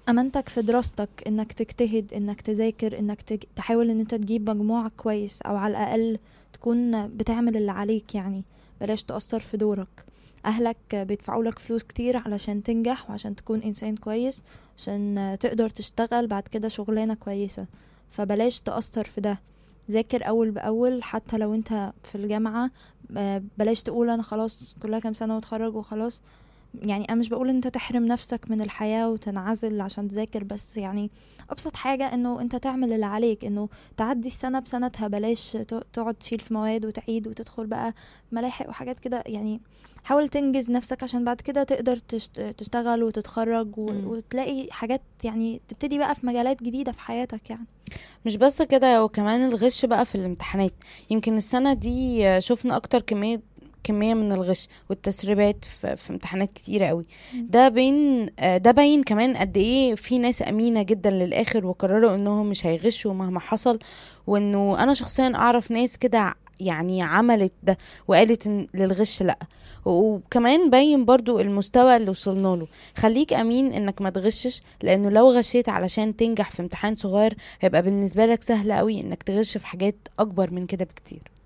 امانتك في دراستك، انك تجتهد، انك تذاكر، انك تحاول ان انت تجيب مجموع كويس، او على الاقل تكون بتعمل اللي عليك يعني. بلاش تأثر في دورك. اهلك بيدفعوا لك فلوس كتير علشان تنجح وعشان تكون انسان كويس، عشان تقدر تشتغل بعد كده شغلانة كويسة. فبلاش تأثر في ده. ذاكر اول باول حتى لو انت في الجامعة. بلاش تقول انا خلاص كلها كام سنة واتخرج وخلاص. يعني انا مش بقول انت تحرم نفسك من الحياة وتنعزل عشان تذاكر، بس يعني ابسط حاجة انه انت تعمل اللي عليك، انه تعدي السنة بسنتها. بلاش تقعد تشيل في مواد وتعيد وتدخل بقى ملاحق وحاجات كده يعني. حاول تنجز نفسك عشان بعد كده تقدر تشتغل وتتخرج وتلاقي حاجات، يعني تبتدي بقى في مجالات جديدة في حياتك يعني. مش بس كده، وكمان الغش بقى في الامتحانات. يمكن السنة دي شفنا اكتر كمية من الغش والتسريبات في امتحانات كتيرة قوي. مم. ده باين كمان قد ايه في ناس امينة جدا للاخر، وقرروا انهم مش هيغشوا مهما حصل. وانه انا شخصيا اعرف ناس كده يعني عملت ده، وقالت للغش لا. وكمان باين برضو المستوى اللي وصلنا له. خليك امين انك ما تغشش، لانه لو غشيت علشان تنجح في امتحان صغير، هيبقى بالنسبة لك سهل قوي انك تغش في حاجات اكبر من كده بكتير.